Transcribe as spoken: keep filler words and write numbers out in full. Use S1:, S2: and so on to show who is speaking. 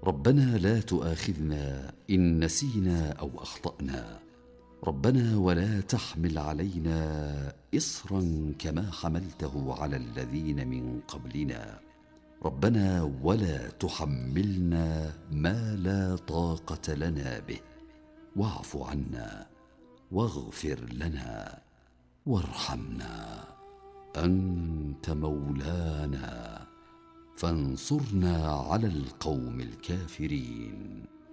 S1: ربنا لا تؤاخذنا إن نسينا أو أخطأنا. ربنا ولا تحمل علينا إصرا كما حملته على الذين من قبلنا. ربنا ولا تحملنا ما لا طاقة لنا به، واعف عنا واغفر لنا وارحمنا، أنت مولانا فانصرنا على القوم الكافرين.